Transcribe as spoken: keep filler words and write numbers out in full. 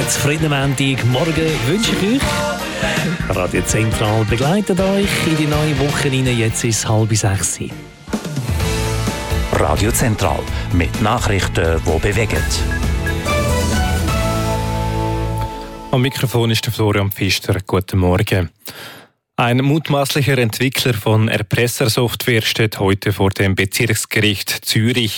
zufriedenen Montag. Morgen wünsche ich euch. Radio Zentral begleitet euch in die neue Woche hinein. Jetzt ist es halb sechs. Radio Zentral mit Nachrichten, die bewegen. Am Mikrofon ist der Florian Pfister. Guten Morgen. Ein mutmaßlicher Entwickler von Erpressersoftware steht heute vor dem Bezirksgericht Zürich.